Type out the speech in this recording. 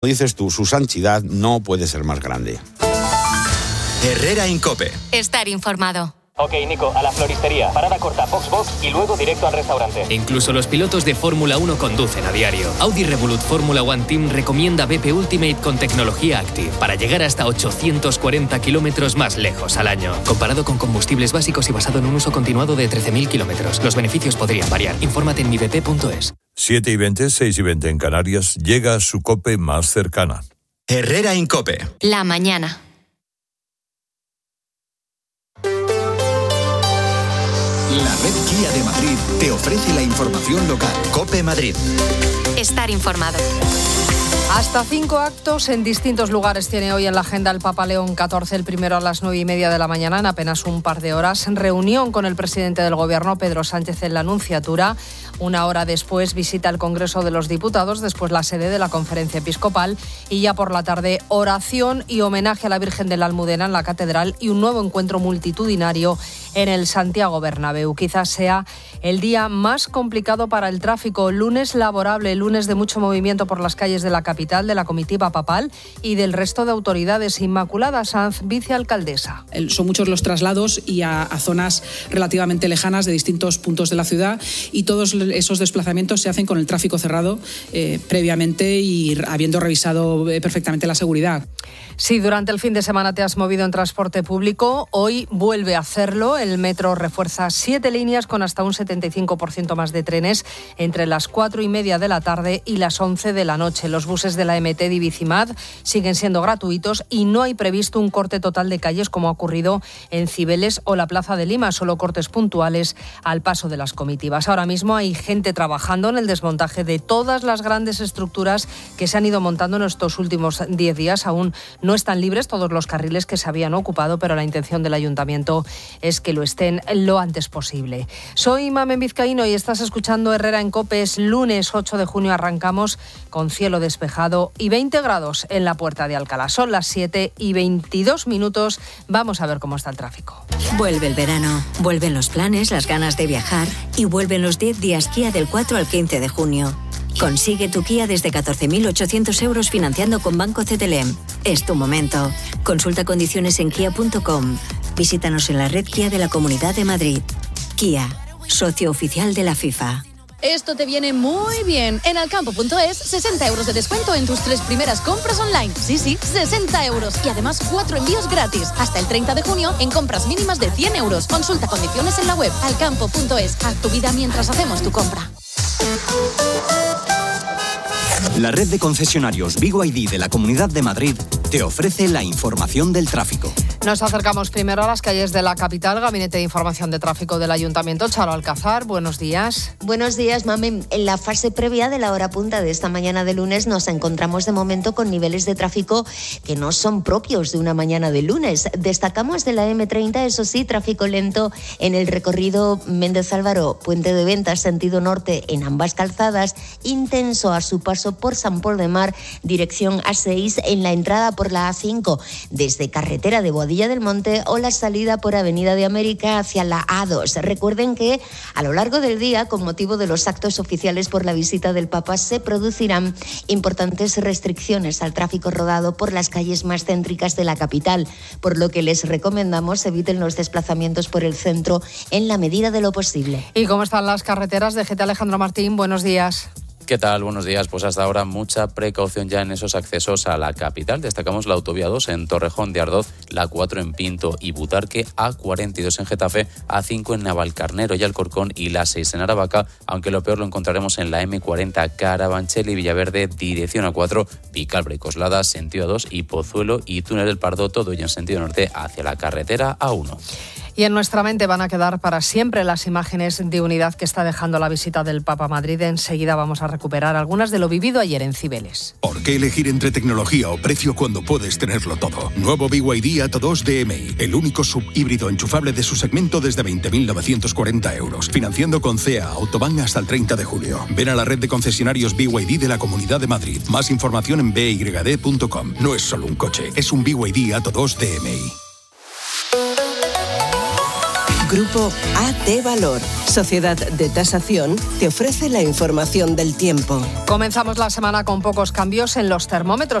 Dices tú, su santidad no puede ser más grande. Herrera en COPE. Estar informado. Ok, Nico, a la floristería, parada corta, box y luego directo al restaurante. Incluso los pilotos de Fórmula 1 conducen a diario. Audi Revolut Fórmula One Team recomienda BP Ultimate con tecnología Active para llegar hasta 840 kilómetros más lejos al año. Comparado con combustibles básicos y basado en un uso continuado de 13.000 kilómetros. Los beneficios podrían variar. Infórmate en mibp.es. 7:20, 6:20 en Canarias. Llega su COPE más cercana. Herrera en COPE. La mañana. La red Kia de Madrid te ofrece la información local. COPE Madrid. Estar informado. Hasta 5 actos en distintos lugares tiene hoy en la agenda el Papa León XIV, el primero a las 9:30 de la mañana, en apenas un par de horas. Reunión con el presidente del Gobierno, Pedro Sánchez, en la Nunciatura. Una hora después visita el Congreso de los Diputados, después la sede de la Conferencia Episcopal y ya por la tarde oración y homenaje a la Virgen de la Almudena en la Catedral y un nuevo encuentro multitudinario en el Santiago Bernabéu. Quizás sea el día más complicado para el tráfico. Lunes laborable, lunes de mucho movimiento por las calles de la capital, de la comitiva papal y del resto de autoridades. Inmaculada Sanz, vicealcaldesa. Son muchos los traslados y a zonas relativamente lejanas de distintos puntos de la ciudad, y todos esos desplazamientos se hacen con el tráfico cerrado previamente y habiendo revisado perfectamente la seguridad. Si durante el fin de semana te has movido en transporte público, hoy vuelve a hacerlo. El metro refuerza 7 líneas con hasta un 75% más de trenes entre las 4:30 de la tarde y las 11 de la noche. Los buses de la MT de Ibicimad siguen siendo gratuitos y no hay previsto un corte total de calles como ha ocurrido en Cibeles o la Plaza de Lima, solo cortes puntuales al paso de las comitivas. Ahora mismo hay gente trabajando en el desmontaje de todas las grandes estructuras que se han ido montando en estos últimos 10 días. Aún no están libres todos los carriles que se habían ocupado, pero la intención del ayuntamiento es que lo estén lo antes posible. Soy Mamen Vizcaíno y estás escuchando Herrera en COPE. Es lunes 8 de junio, arrancamos con cielo despejado y 20 grados en la Puerta de Alcalá. Son las 7:22. Vamos a ver cómo está el tráfico. Vuelve el verano, vuelven los planes, las ganas de viajar y vuelven los 10 días Kia del 4 al 15 de junio. Consigue tu Kia desde 14.800 euros financiando con Banco CTLM. Es tu momento. Consulta condiciones en kia.com. Visítanos en la red Kia de la Comunidad de Madrid. Kia, socio oficial de la FIFA. Esto te viene muy bien. En alcampo.es, 60 euros de descuento en tus 3 primeras compras online. Sí, 60 euros. Y además 4 envíos gratis. Hasta el 30 de junio en compras mínimas de 100 euros. Consulta condiciones en la web. Alcampo.es. Haz tu vida mientras hacemos tu compra. La red de concesionarios BYD de la Comunidad de Madrid te ofrece la información del tráfico. Nos acercamos primero a las calles de la capital. Gabinete de Información de Tráfico del Ayuntamiento. Charo Alcázar, buenos días. Buenos días, Mamen. En la fase previa de la hora punta de esta mañana de lunes nos encontramos de momento con niveles de tráfico que no son propios de una mañana de lunes. Destacamos de la M30, eso sí, tráfico lento en el recorrido Méndez Álvaro, Puente de Ventas, sentido norte en ambas calzadas, intenso a su paso por San Pol de Mar, dirección A6 en la entrada por la A5, desde carretera de Boadilla del Monte o la salida por Avenida de América hacia la A2. Recuerden que a lo largo del día, con motivo de los actos oficiales por la visita del Papa, se producirán importantes restricciones al tráfico rodado por las calles más céntricas de la capital, por lo que les recomendamos eviten los desplazamientos por el centro en la medida de lo posible. ¿Y cómo están las carreteras? DGT Alejandro Martín, buenos días. ¿Qué tal? Buenos días. Pues hasta ahora mucha precaución ya en esos accesos a la capital. Destacamos la autovía 2 en Torrejón de Ardoz, la 4 en Pinto y Butarque, A42 en Getafe, A5 en Navalcarnero y Alcorcón y la 6 en Aravaca, aunque lo peor lo encontraremos en la M40 Carabanchel y Villaverde, dirección A4, Vicalbre y Coslada, sentido A2 y Pozuelo y Túnel del Pardo, todo ello en sentido norte hacia la carretera A1. Y en nuestra mente van a quedar para siempre las imágenes de unidad que está dejando la visita del Papa a Madrid. Enseguida vamos a recuperar algunas de lo vivido ayer en Cibeles. ¿Por qué elegir entre tecnología o precio cuando puedes tenerlo todo? Nuevo BYD ATO2 DMI, el único subhíbrido enchufable de su segmento desde 20.940 euros. Financiando con CEA Autobahn hasta el 30 de julio. Ven a la red de concesionarios BYD de la Comunidad de Madrid. Más información en byd.com. No es solo un coche, es un BYD ATO2 DMI. Grupo AT Valor, sociedad de tasación, te ofrece la información del tiempo. Comenzamos la semana con pocos cambios en los termómetros.